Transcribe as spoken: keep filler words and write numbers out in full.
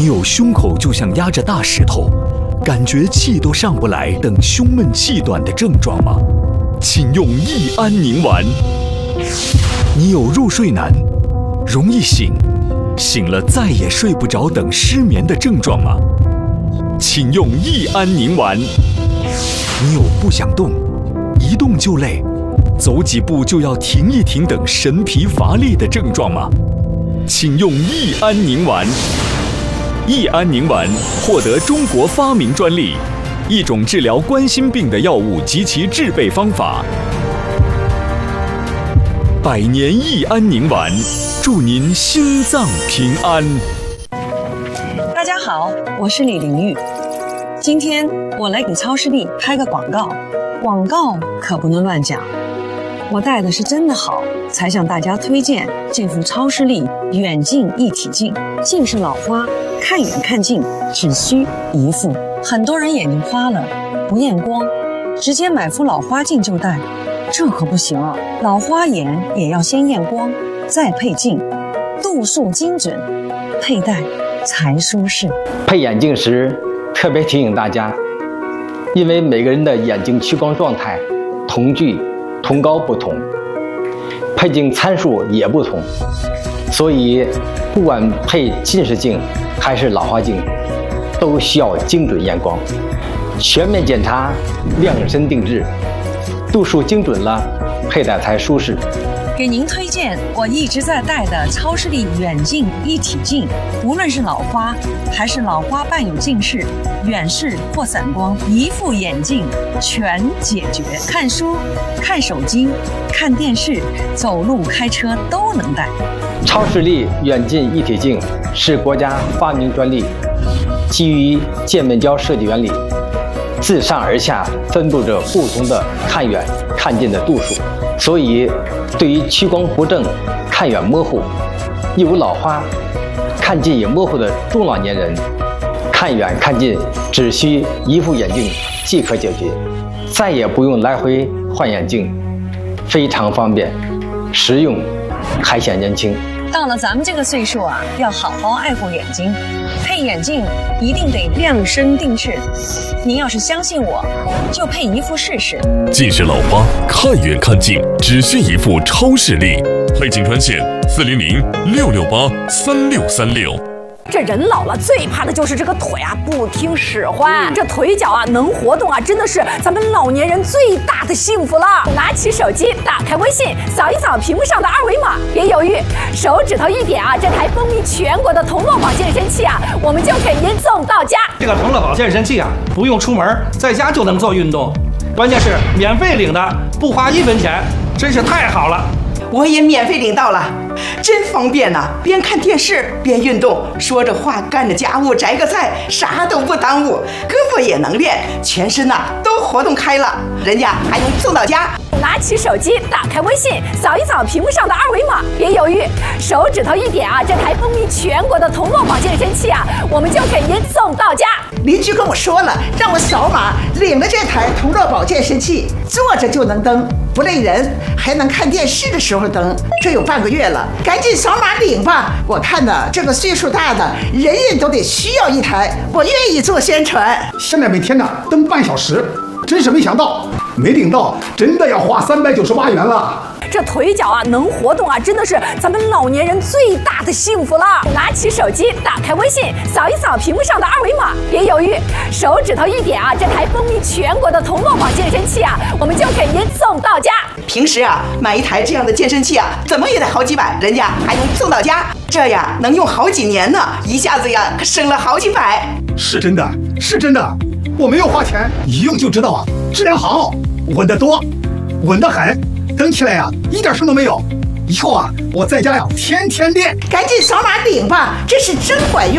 你有胸口就像压着大石头，感觉气都上不来等胸闷气短的症状吗？请用益安宁丸。你有入睡难、容易醒、醒了再也睡不着等失眠的症状吗？请用益安宁丸。你有不想动、一动就累、走几步就要停一停等神疲乏力的症状吗？请用益安宁丸。益安宁丸获得中国发明专利，一种治疗冠心病的药物及其制备方法。百年益安宁丸，祝您心脏平安。 大家好，我是李玲玉。今天我来给超视力拍个广告，广告可不能乱讲。我戴的是真的好，才向大家推荐这副超视力远近一体镜。近视老花，看远看近只需一副。很多人眼睛花了，不验光，直接买副老花镜就戴，这可不行啊！老花眼也要先验光，再配镜，度数精准，佩戴才舒适。 配眼镜时特别提醒大家，因为每个人的眼睛屈光状态、瞳距、瞳高不同，配镜参数也不同，所以不管配近视镜还是老花镜，都需要精准验光，全面检查，量身定制，度数精准了，佩戴才舒适。 给您推荐我一直在戴的超视力远近一体镜，无论是老花还是老花伴有近视、远视或散光，一副眼镜全解决。看书、看手机、看电视、走路、开车都能戴。 超视力远近一体镜是国家发明专利，基于渐面胶设计原理，自上而下分布着不同的看远看近的度数，所以对于屈光不正、看远模糊、有老花、看近也模糊的中老年人，看远看近只需一副眼镜即可解决，再也不用来回换眼镜，非常方便、实用，还显年轻。 到了咱们这个岁数啊，要好好爱护眼睛，配眼镜一定得量身定制。您要是相信我，就配一副试试。 近视老花，看远看近只需一副超视力，配镜专线四零零六六八三六三六。 这人老了最怕的就是这个腿啊不听使唤，这腿脚啊能活动啊，真的是咱们老年人最大的幸福了。拿起手机，打开微信，扫一扫屏幕上的二维码，别犹豫，手指头一点啊，这台风靡全国的同乐宝健身器啊，我们就给您送到家。 这个同乐宝健身器啊，不用出门，在家就能做运动，关键是免费领的，不花一分钱，真是太好了。 我也免费领到了，真方便呐、啊！边看电视边运动，说着话干着家务，摘个菜，啥都不耽误，胳膊也能练，全身呐、啊、都活动开了，人家还能送到家。 拿起手机，打开微信，扫一扫屏幕上的二维码，别犹豫，手指头一点啊，这台风靡全国的同乐宝健身器啊，我们就给您送到家。 邻居跟我说了，让我扫码领了这台同乐宝健身器，坐着就能蹬，不累人，还能看电视的时候蹬。这有半个月了，赶紧扫码领吧！我看呢，这个岁数大的人人都得需要一台，我愿意做宣传。 现在每天呢蹬半小时，真是没想到，没领到真的要花三百九十八元了。 这腿脚啊能活动啊，真的是咱们老年人最大的幸福了。拿起手机，打开微信，扫一扫屏幕上的二维码，别犹豫，手指头一点啊，这台风靡全国的同乐宝健身器啊，我们就给您送到家。 平时啊买一台这样的健身器啊，怎么也得好几百，人家还能送到家，这呀能用好几年呢，一下子呀可省了好几百。 是真的，是真的，我没有花钱，一用就知道啊，质量好，稳得多，稳得很。蹬起来呀、啊，一点声都没有。以后啊，我在家呀，天天练。 赶紧扫码领吧，这是真管用。